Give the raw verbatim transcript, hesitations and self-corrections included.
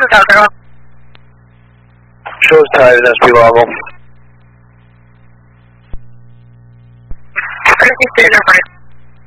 Shows tied at S P level. fifty-two, number.